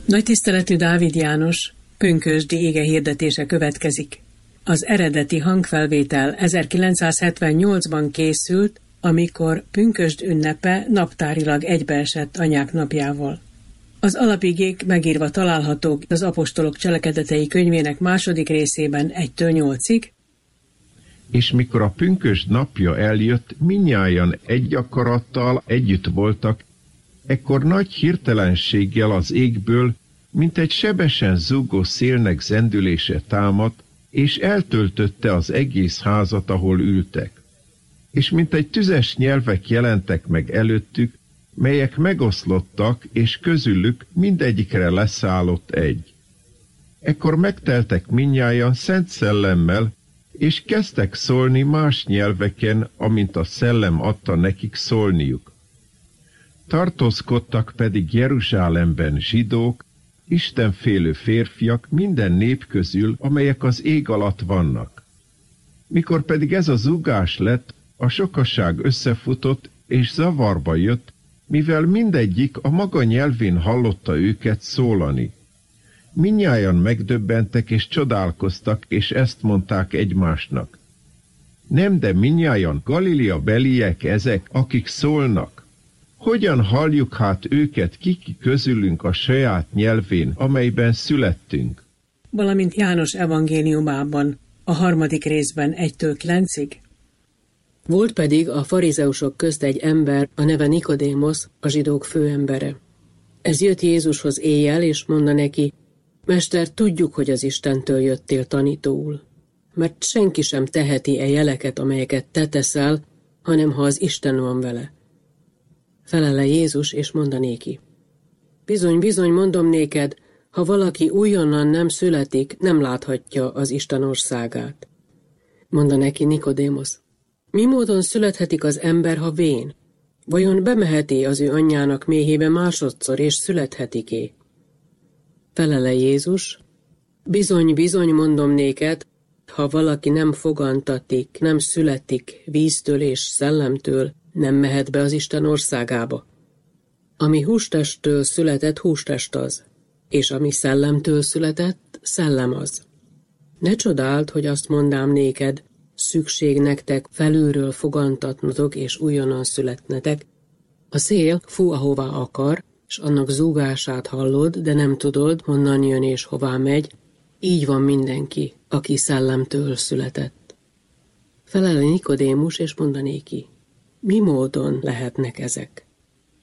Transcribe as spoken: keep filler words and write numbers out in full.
Nagy tiszteletű Dávid János pünkösdi ige hirdetése következik. Az eredeti hangfelvétel ezerkilencszázhetvennyolcban készült, amikor pünkösd ünnepe naptárilag egybeesett Anyák napjával. Az alapigék megírva találhatók az Apostolok Cselekedetei könyvének második részében egytől nyolcig. És mikor a pünkösd napja eljött, mindnyájan egy akarattal együtt voltak, ekkor nagy hirtelenséggel az égből, mint egy sebesen zúgó szélnek zendülése támadt, és eltöltötte az egész házat, ahol ültek. És mint egy tüzes nyelvek jelentek meg előttük, melyek megoszlottak, és közülük mindegyikre leszállott egy. Ekkor megteltek mindnyájan Szent Szellemmel, és kezdtek szólni más nyelveken, amint a szellem adta nekik szólniuk. Tartózkodtak pedig Jeruzsálemben zsidók, istenfélő férfiak minden nép közül, amelyek az ég alatt vannak. Mikor pedig ez a zúgás lett, a sokaság összefutott és zavarba jött, mivel mindegyik a maga nyelvén hallotta őket szólani. Mindnyájan megdöbbentek és csodálkoztak, és ezt mondták egymásnak. Nem, de mindnyájan Galilea beliek ezek, akik szólnak. Hogyan halljuk hát őket kiki közülünk a saját nyelvén, amelyben születtünk? Valamint János evangéliumában, a harmadik részben egytől kilencig. Volt pedig a farizeusok közt egy ember, a neve Nikodémosz, a zsidók főembere. Ez jött Jézushoz éjjel, és mondta neki: Mester, tudjuk, hogy az Istentől jöttél tanítóul, mert senki sem teheti e jeleket, amelyeket te teszel, hanem ha az Isten van vele. Felele Jézus, és mondta néki: Bizony, bizony, mondom néked, ha valaki újonnan nem születik, nem láthatja az Isten országát. Mondta neki Nikodémosz: Mi módon születhetik az ember, ha vén? Vajon bemeheti az ő anyjának méhébe másodszor, és születhetik-é? Felele Jézus: Bizony, bizony, mondom néked, ha valaki nem fogantatik, nem születik víztől és szellemtől, nem mehet be az Isten országába. Ami hústesttől született, hústest az, és ami szellemtől született, szellem az. Ne csodáld, hogy azt mondám néked, szükség nektek felülről fogantatnotok, és újonnan születnetek. A szél fú, ahová akar, és annak zúgását hallod, de nem tudod, honnan jön és hová megy. Így van mindenki, aki szellemtől született. Felele Nikodémus, és mondanéki: Mi módon lehetnek ezek?